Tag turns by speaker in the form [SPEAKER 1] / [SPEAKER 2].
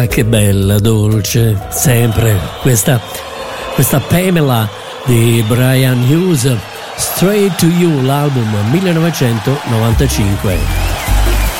[SPEAKER 1] che bella, dolce, sempre questa Pamela di Brian Hughes, Straight to You, l'album 1995.